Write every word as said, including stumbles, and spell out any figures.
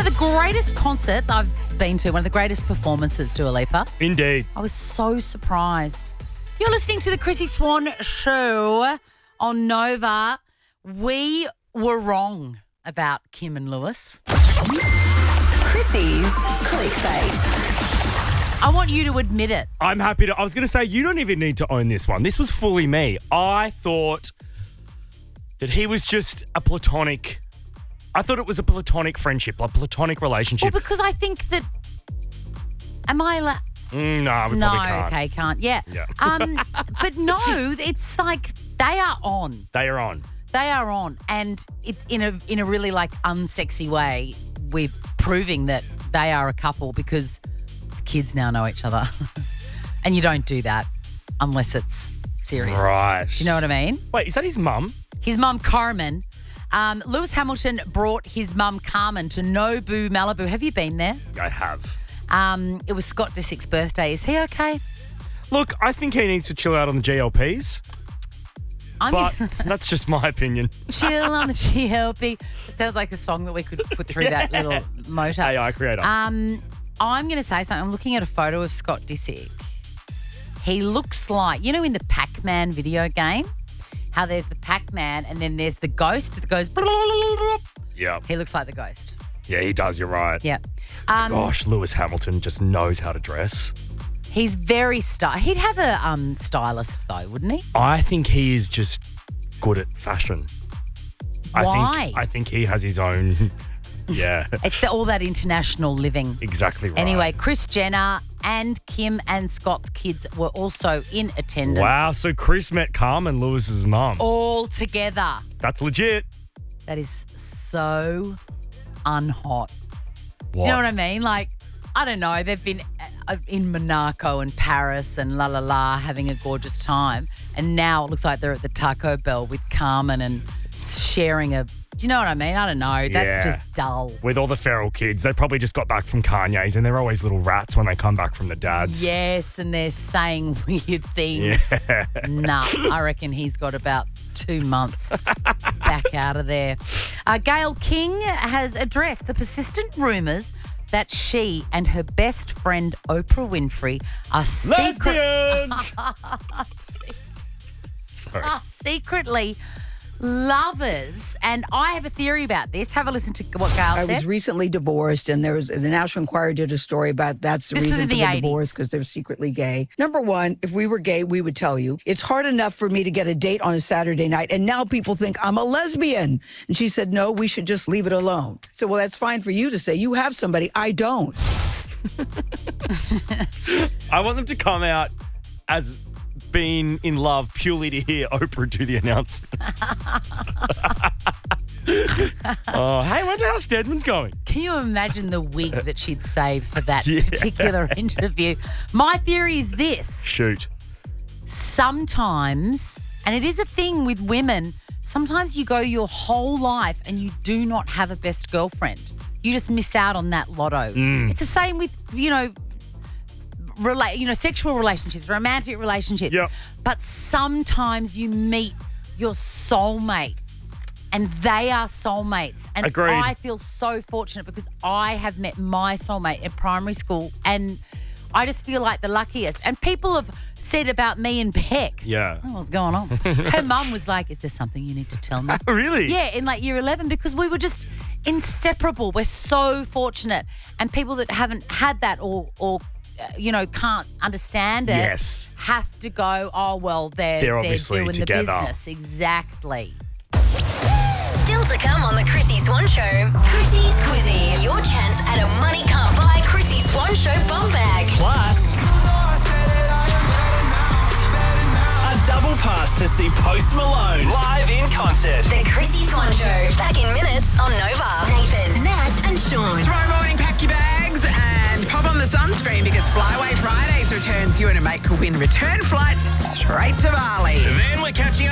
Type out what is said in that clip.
of the greatest concerts I've been to, one of the greatest performances, Dua Lipa. Indeed. I was so surprised. You're listening to the Chrissy Swan Show on Nova. We were wrong about Kim and Lewis. Chrissy's clickbait. I want you to admit it. I'm happy to. I was going to say, you don't even need to own this one. This was fully me. I thought that he was just a platonic. I thought it was a platonic friendship, a platonic Well, relationship. because I think that. Am I. La- Mm, no, we no, probably can't. okay, can't. Yeah. Yeah. um, but no, it's like they are on. They are on. They are on, and it's in a in a really like unsexy way. We're proving that they are a couple because the kids now know each other, and you don't do that unless it's serious. Right. Do you know what I mean? Wait, is that his mum? His mum Carmen. Um, Lewis Hamilton brought his mum Carmen to Nobu, Malibu. Have you been there? I have. Um, it was Scott Disick's birthday. Is he okay? Look, I think he needs to chill out on the G L Ps, I'm but that's just my opinion. chill on the G L P. It sounds like a song that we could put through that little motor. A I creator. Um, I'm going to say something. I'm looking at a photo of Scott Disick. He looks like, you know, in the Pac-Man video game, how there's the Pac-Man and then there's the ghost that goes. yeah. He looks like the ghost. Yeah, he does. You're right. Yeah. Um, Gosh, Lewis Hamilton just knows how to dress. He's very sty. He'd have a um, stylist though, wouldn't he? I think he is just good at fashion. I Why? think, I think he has his own. Yeah. It's the, all that international living. Exactly right. Anyway, Kris Jenner and Kim and Scott's kids were also in attendance. Wow, so Chris met Carmen, Lewis's mum. All together. That's legit. That is so unhot. What? Do you know what I mean? Like, I don't know. They've been uh, in Monaco and Paris and la la la having a gorgeous time. And now it looks like they're at the Taco Bell with Carmen and sharing a... Do you know what I mean? I don't know. That's Yeah. just dull. With all the feral kids, they probably just got back from Kanye's and they're always little rats when they come back from the dads. Yes, and they're saying weird things. Yeah. Nah, I reckon he's got about two months back out of there. Uh, Gayle King has addressed the persistent rumours that she and her best friend Oprah Winfrey are secret- Lesbians! Sorry. are secretly lovers. And I have a theory about this. Have a listen to what Gayle I said. was recently divorced, and there was the National Enquirer did a story about that's the This was reason in for the the eighties. divorce, because they're secretly gay. Number one, if we were gay, we would tell you. It's hard enough for me to get a date on a Saturday night, and now people think I'm a lesbian. And she said, no, we should just leave it alone. So, well, that's fine for you to say. You have somebody. I don't. I want them to come out as being in love purely to hear Oprah do the announcement. Oh, hey, wonder how Stedman's going. Can you imagine the wig that she'd save for that Yeah. particular interview? My theory is this. Shoot. Sometimes, and it is a thing with women, sometimes you go your whole life and you do not have a best girlfriend. You just miss out on that lotto. Mm. It's the same with, you know, rela- you know, sexual relationships, romantic relationships. Yep. But sometimes you meet your soulmate and they are soulmates. And Agreed. I feel so fortunate because I have met my soulmate in primary school and I just feel like the luckiest. And people have said about me and Beck. Yeah. Oh, what's going on? Her mum was like, is there something you need to tell me? Really? Yeah, in like year eleven because we were just inseparable. We're so fortunate. And people that haven't had that or, or uh, you know, can't understand it Yes. have to go, oh, well, they're, They're obviously doing together. the business. Exactly. Still to come on the Chrissy Swan Show. Chrissy's Quizzy. Your chance at a money can't buy Chrissy Swan Show bum bag. Plus, a double pass to see Post Malone live in concert. The Chrissy Swan Show. Back in minutes on Nova. Nathan, Nat, and Sean. Tomorrow morning, pack your bags and pop on the sunscreen because Flyway Fridays returns. You and a mate could win return flights straight to Bali. Then we're catching